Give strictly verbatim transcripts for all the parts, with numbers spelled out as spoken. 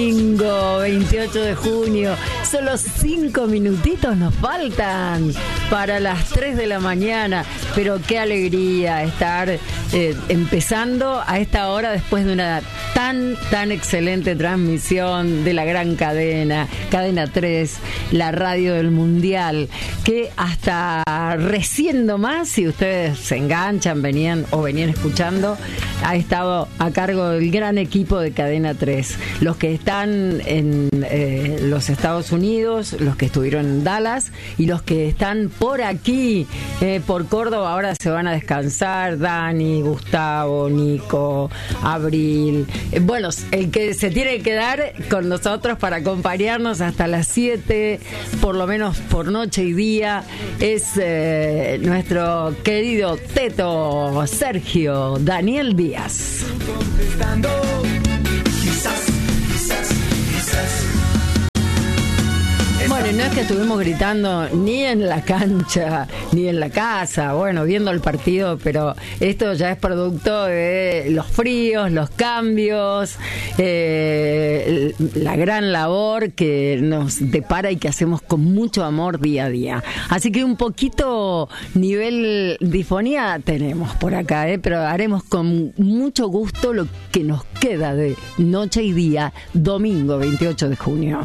Domingo veintiocho de junio, solo cinco minutitos nos faltan para las tres de la mañana, pero qué alegría estar eh, empezando a esta hora después de una tan, tan excelente transmisión de la gran cadena, Cadena tres, la radio del Mundial, que hasta recién nomás, si ustedes se enganchan, venían o venían escuchando, ha estado a cargo del gran equipo de Cadena tres, los que están en eh, los Estados Unidos, los que estuvieron en Dallas y los que están por aquí, eh, por Córdoba. Ahora se van a descansar Dani, Gustavo, Nico, Abril, eh, bueno, el que se tiene que quedar con nosotros para acompañarnos hasta las siete, por lo menos por noche y día, es eh, nuestro querido Teto Sergio Daniel Díaz. Bueno, no es que estuvimos gritando ni en la cancha, ni en la casa, bueno, viendo el partido, pero esto ya es producto de los fríos, los cambios, eh, la gran labor que nos depara y que hacemos con mucho amor día a día. Así que un poquito nivel difonía tenemos por acá, eh, pero haremos con mucho gusto lo que nos queda de noche y día, domingo veintiocho de junio.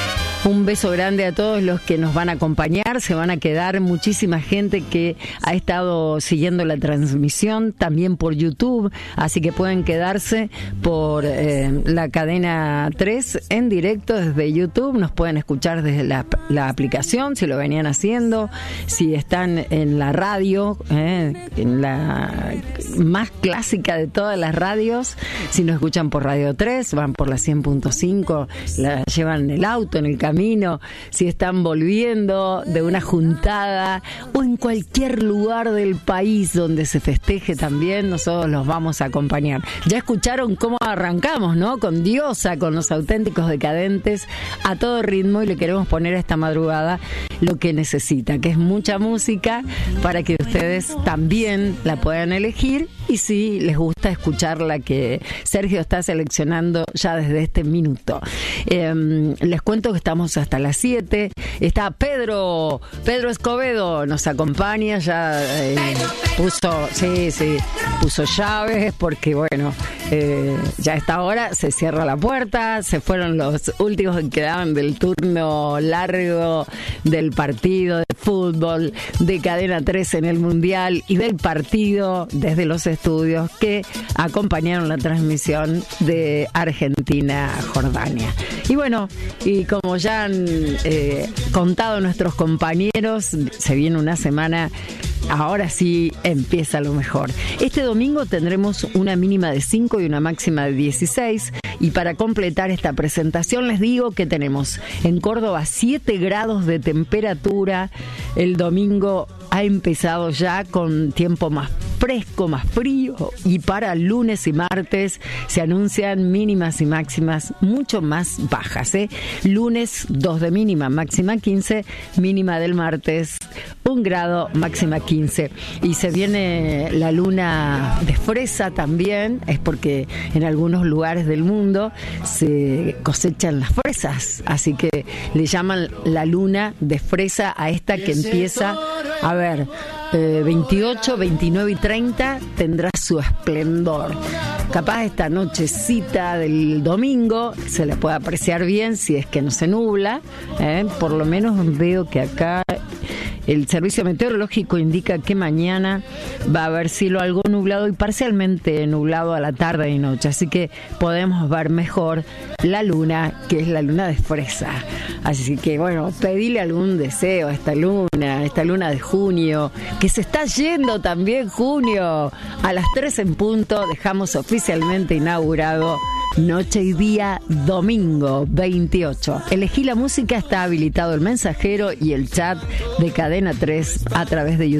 Un beso grande a todos los que nos van a acompañar. Se van a quedar muchísima gente que ha estado siguiendo la transmisión también por YouTube, así que pueden quedarse por eh, la Cadena tres en directo desde YouTube. Nos pueden escuchar desde la, la aplicación si lo venían haciendo, si están en la radio, eh, en la más clásica de todas las radios, si nos escuchan por Radio tres, van por la cien punto cinco, la llevan en el auto, en el camino, Camino, si están volviendo de una juntada o en cualquier lugar del país donde se festeje también, nosotros los vamos a acompañar. Ya escucharon cómo arrancamos, ¿no? Con Diosa, con los auténticos decadentes, a todo ritmo, y le queremos poner a esta madrugada lo que necesita, que es mucha música para que ustedes también la puedan elegir, y si les gusta escuchar la que Sergio está seleccionando ya desde este minuto. Eh, les cuento que estamos hasta las siete. Está Pedro, Pedro Escobedo, nos acompaña, ya eh, puso, sí, sí, puso llaves porque bueno, eh, ya a esta hora se cierra la puerta, se fueron los últimos que quedaban del turno largo del partido de fútbol de Cadena tres en el Mundial y del partido desde los estudios que acompañaron la transmisión de Argentina-Jordania. Y bueno, y como ya han eh, contado nuestros compañeros, se viene una semana, ahora sí empieza lo mejor. Este domingo tendremos una mínima de cinco y una máxima de dieciséis, y para completar esta presentación les digo que tenemos en Córdoba siete grados de temperatura. El domingo ha empezado ya con tiempo más fresco, más frío, y para lunes y martes se anuncian mínimas y máximas mucho más bajas, ¿eh? Lunes dos de mínima, máxima quince, mínima del martes un grado, máxima quince. Y se viene la luna de fresa también, es porque en algunos lugares del mundo se cosechan las fresas, así que le llaman la luna de fresa a esta que empieza, a ver, eh, veintiocho, veintinueve y treinta tendrá su esplendor. Capaz esta nochecita del domingo se le puede apreciar bien si es que no se nubla, ¿eh? Por lo menos veo que acá el servicio meteorológico indica que mañana va a haber cielo algo nublado y parcialmente nublado a la tarde y noche, así que podemos ver mejor la luna, que es la luna de fresa. Así que bueno, pedile algún deseo a esta luna, esta luna de junio, que se está yendo también junio. A las tres en punto dejamos oficialmente inaugurado noche y día domingo veintiocho. Elegí la música, está habilitado el mensajero y el chat de Cadena tres a través de YouTube.